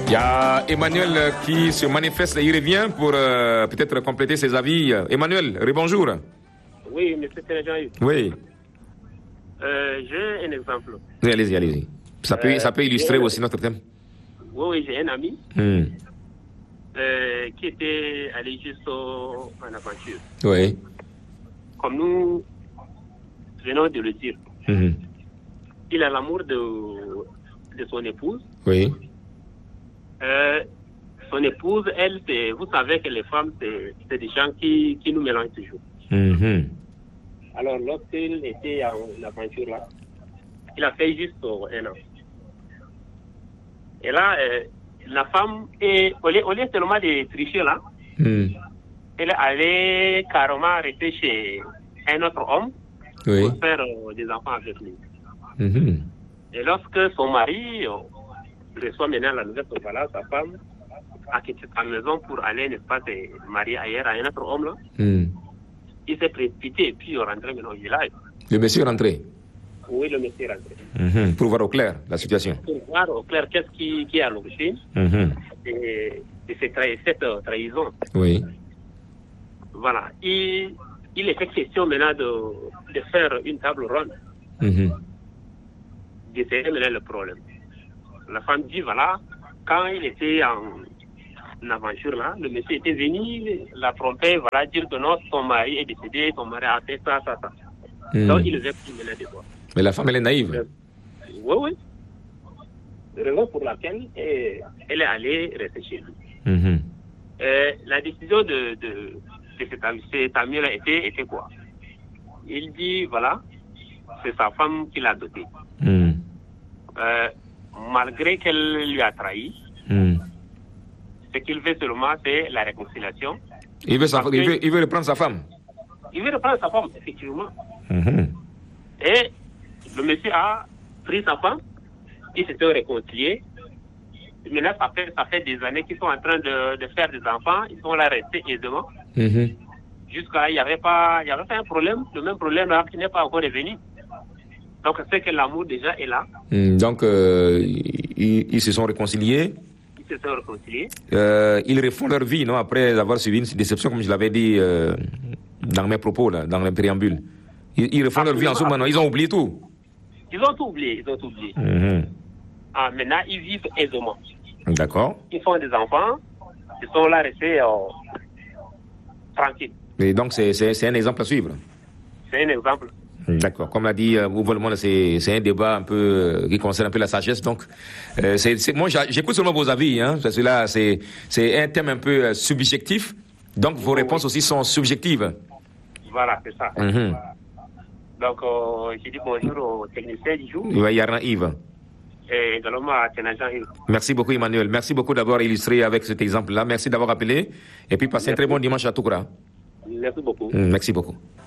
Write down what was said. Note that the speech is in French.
Il y a Emmanuel qui se manifeste, il revient pour peut-être compléter ses avis. Emmanuel, rebonjour. Oui, monsieur Sénégal. Oui. J'ai un exemple. Oui, allez-y. Ça peut illustrer aussi notre thème. Oui, j'ai un ami qui était allé juste en aventure. Oui. Comme nous venons de le dire. Il a l'amour de son épouse. Oui. Son épouse, elle, vous savez que les femmes, c'est des gens qui nous mélangent toujours. Alors, lorsqu'il était en aventure là, il a fait juste 1 an. Et là, la femme, au lieu seulement de tricher là, elle allait carrément rester chez un autre homme pour faire des enfants avec lui. Et lorsque son mari reçoit maintenant la nouvelle que voilà, sa femme a quitté sa maison pour aller, n'est-ce pas, se marier ailleurs à un autre homme là, il s'est précipité et puis il est rentré maintenant au village. Le monsieur est rentré? Oui, le monsieur est rentré. Pour voir au clair la situation. Pour voir au clair qu'est-ce qui est à l'origine de cette trahison. Oui. Voilà. Il est question maintenant de faire une table ronde. D'essayer maintenant le problème. La femme dit, voilà, quand il était en aventure là, le monsieur était venu la tromper, voilà, dire que non, son mari est décédé, son mari a fait ça. Donc il devait plus mener des voix. Mais la femme, elle est naïve. Oui. Raison pour laquelle elle est allée rester chez lui. La décision de cet ami-là était quoi? Il dit, voilà, c'est sa femme qui l'a doté. Malgré qu'elle lui a trahi, ce qu'il veut seulement, c'est la réconciliation. Il veut reprendre sa femme. Il veut reprendre sa femme, effectivement. Et le monsieur a pris sa femme, ils s'étaient réconciliés. Maintenant, ça fait des années qu'ils sont en train de faire des enfants, ils sont là restés aisément. Jusqu'à là, il n'y avait pas un problème, le même problème là qui n'est pas encore revenu. Donc, c'est que l'amour déjà est là. Donc, ils se sont réconciliés. Ils refont leur vie, non, après avoir subi une déception, comme je l'avais dit dans mes propos, là, dans le préambule. Ils refont leur vie en ce moment, ils ont oublié tout. Ils ont tout oublié. Maintenant, ils vivent aisément. D'accord. Ils font des enfants, ils sont là restés tranquilles. Et donc, c'est un exemple à suivre. C'est un exemple. D'accord. Comme l'a dit Ouvrement, c'est un débat un peu qui concerne un peu la sagesse. Donc, moi, j'écoute seulement vos avis, parce que là, c'est un thème un peu subjectif. Donc, vos réponses aussi sont subjectives. Voilà, c'est ça. Donc, je dis bonjour au technicien du jour. Oui, Yaran Yves. Et également à Ténajan Yves. Merci beaucoup, Emmanuel. Merci beaucoup d'avoir illustré avec cet exemple-là. Merci d'avoir appelé. Et puis, passez un très bon dimanche à Toukoura. Merci beaucoup. Merci beaucoup.